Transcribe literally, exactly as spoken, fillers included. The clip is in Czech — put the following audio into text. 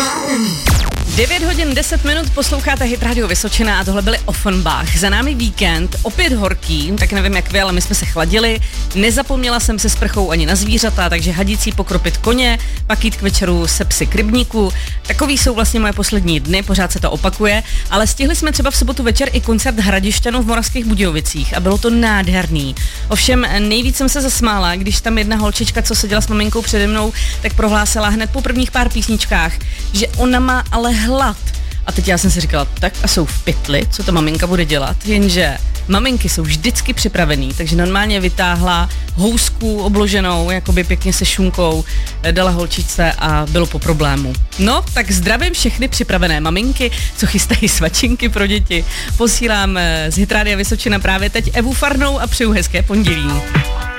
devět hodin deset minut, posloucháte Hit Radio Vysočina a tohle byly Offenbach. Za námi víkend, opět horký, tak nevím jak vy, ale my jsme se chladili. Nezapomněla jsem se sprchou ani na zvířata, takže hadící pokropit koně, pak jít k večeru se psy k rybníku. Takový jsou vlastně moje poslední dny, pořád se to opakuje, ale stihli jsme třeba v sobotu večer i koncert Hradišťanů v Moravských Budějovicích a bylo to nádherný. Ovšem nejvíc jsem se zasmála, když tam jedna holčička, co seděla s maminkou přede mnou, tak prohlásila hned po prvních pár písničkách, že ona má ale hlad. A teď já jsem si říkala, tak a jsou v pytli, co ta maminka bude dělat, jenže maminky jsou vždycky připravený, takže normálně vytáhla housku obloženou, jakoby pěkně se šunkou, dala holčičce a bylo po problému. No, tak zdravím všechny připravené maminky, co chystají svačinky pro děti. Posílám z Hit Rádia Vysočina právě teď Evu Farnou a přeju hezké pondělí.